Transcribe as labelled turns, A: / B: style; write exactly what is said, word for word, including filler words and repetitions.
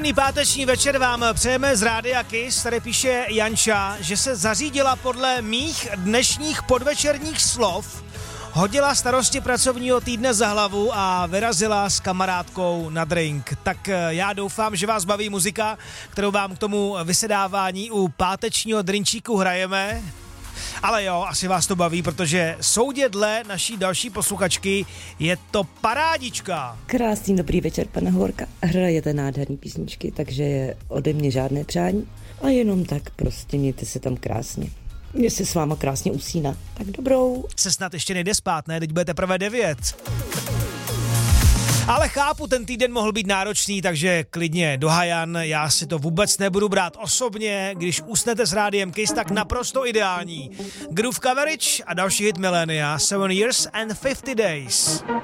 A: Příjemný páteční večer vám přejeme z Rádia Kiss. Tady píše Janča, že se zařídila podle mých dnešních podvečerních slov, hodila starosti pracovního týdne za hlavu a vyrazila s kamarádkou na drink. Tak já doufám, že vás baví muzika, kterou vám k tomu vysedávání u pátečního drinčíku hrajeme. Ale jo, asi vás to baví, protože soudě dle naší další posluchačky je to parádička.
B: Krásný dobrý večer, pane Hovorka. Hrajete nádherný písničky, takže je ode mě žádné přání. A jenom tak prostě mějte se tam krásně. Mně se s váma krásně usíná. Tak dobrou.
A: Se snad ještě nejde spát, ne? Teď bude teprve devět. Ale chápu, ten týden mohl být náročný, takže klidně do hajan, já si to vůbec nebudu brát osobně, když usnete s Rádiem Kiss, tak naprosto ideální. Groove Coverage a další hit milénia, Seven Years and Fifty Days.